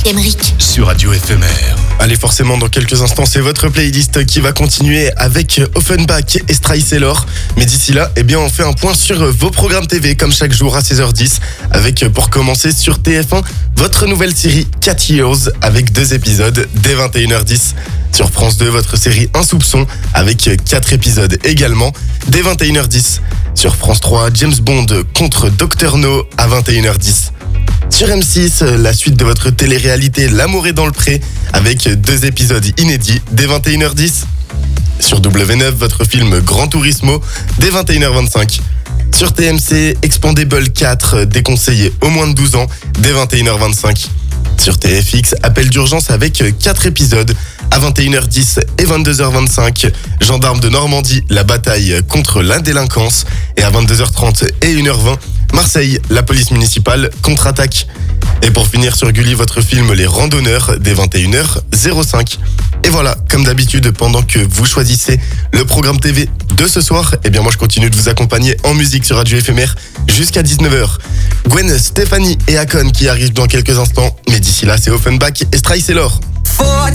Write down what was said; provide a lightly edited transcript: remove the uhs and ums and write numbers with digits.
Emeric. Sur Radio Éphémère. Allez, forcément, dans quelques instants, c'est votre playlist qui va continuer avec Offenbach et Stray Sailor. Mais d'ici là, on fait un point sur vos programmes TV, comme chaque jour à 16h10, avec, pour commencer, sur TF1, votre nouvelle série 4 Years, avec 2 épisodes dès 21h10. Sur France 2, votre série Un soupçon, avec 4 épisodes également, dès 21h10. Sur France 3, James Bond contre Dr No à 21h10. Sur M6, la suite de votre télé-réalité L'amour est dans le pré, avec 2 épisodes inédits dès 21h10. Sur W9, votre film Gran Turismo, dès 21h25. Sur TMC, Expandable 4, déconseillé aux moins de 12 ans, dès 21h25. Sur TFX, Appel d'urgence avec 4 épisodes, à 21h10 et 22h25. Gendarmes de Normandie, la bataille contre la délinquance. Et à 22h30 et 1h20, Marseille, la police municipale contre-attaque. Et pour finir sur Gulli, votre film Les Randonneurs, dès 21h05. Et voilà, comme d'habitude, pendant que vous choisissez le programme TV de ce soir, moi je continue de vous accompagner en musique sur Radio Éphémère jusqu'à 19h. Gwen, Stéphanie et Akon qui arrivent dans quelques instants. Mais d'ici là, c'est Offenbach et Stray Sailor.